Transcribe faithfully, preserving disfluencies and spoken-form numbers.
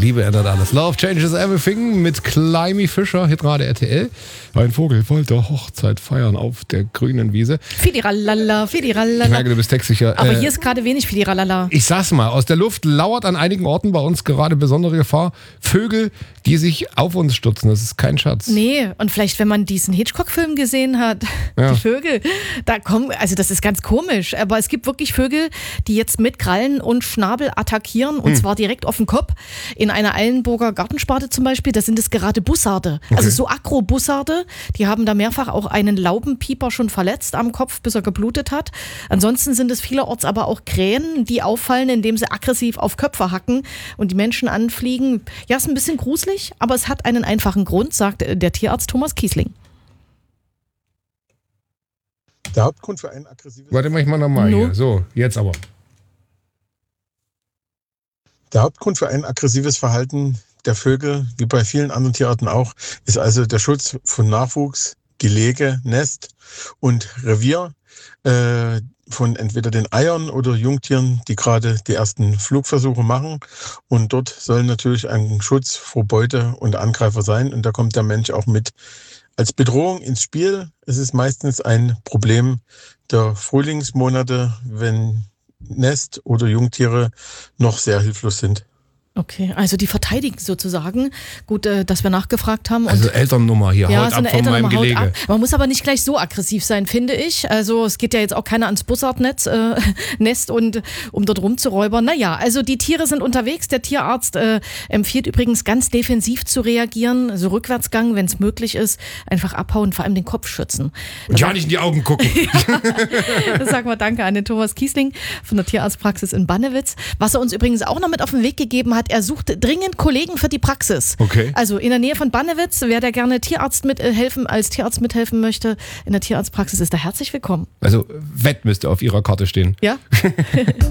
Liebe ändert alles. Love changes everything mit Climby Fischer, Hitradio R T L. Ein Vogel wollte Hochzeit feiern auf der grünen Wiese. Fidiralala, Fidiralala. Ich merke, du bist textsicher. Aber äh, hier ist gerade wenig Fidiralala. Ich sag's mal, aus der Luft lauert an einigen Orten bei uns gerade besondere Gefahr. Vögel, die sich auf uns stürzen, das ist kein Scherz. Nee, und vielleicht, wenn man diesen Hitchcock-Film gesehen hat, Ja. die Vögel, da kommen, also das ist ganz komisch, aber es gibt wirklich Vögel, die jetzt mit Krallen und Schnabel attackieren und Hm. zwar direkt auf den Kopf. In einer Eilenburger Gartensparte zum Beispiel, da sind es gerade Bussarde, also so Agro-Bussarde, die haben da mehrfach auch einen Laubenpieper schon verletzt am Kopf, bis er geblutet hat. Ansonsten sind es vielerorts aber auch Krähen, die auffallen, indem sie aggressiv auf Köpfe hacken und die Menschen anfliegen. Ja, ist ein bisschen gruselig, aber es hat einen einfachen Grund, sagt der Tierarzt Thomas Kiesling. Der Hauptgrund für ein aggressives Warte mal, ich mach nochmal No. hier. So, jetzt aber. Der Hauptgrund für ein aggressives Verhalten der Vögel, wie bei vielen anderen Tierarten auch, ist also der Schutz von Nachwuchs, Gelege, Nest und Revier äh, von entweder den Eiern oder Jungtieren, die gerade die ersten Flugversuche machen. Und dort soll natürlich ein Schutz vor Beute und Angreifer sein. Und da kommt der Mensch auch mit als Bedrohung ins Spiel. Es ist meistens ein Problem der Frühlingsmonate, wenn Nest oder Jungtiere noch sehr hilflos sind. Okay, also die verteidigen sozusagen. Gut, äh, dass wir nachgefragt haben. Und Also Elternnummer hier, ja, haut so ab eine von meinem Elternnummer haut Gelege. ab. Man muss aber nicht gleich so aggressiv sein, finde ich. Also es geht ja jetzt auch keiner ans Bussardnetz, äh, Nest und um dort rumzuräubern. Naja, also die Tiere sind unterwegs. Der Tierarzt äh, empfiehlt übrigens ganz defensiv zu reagieren, also Rückwärtsgang, wenn es möglich ist, einfach abhauen, vor allem den Kopf schützen. Und ja nicht in die Augen gucken. Das sagen wir danke an den Thomas Kiesling von der Tierarztpraxis in Bannewitz. Was er uns übrigens auch noch mit auf den Weg gegeben hat, er sucht dringend Kollegen für die Praxis. Okay. Also in der Nähe von Bannewitz, wer da gerne Tierarzt mithelfen, als Tierarzt mithelfen möchte, in der Tierarztpraxis ist da herzlich willkommen. Also Wett müsste auf ihrer Karte stehen. Ja?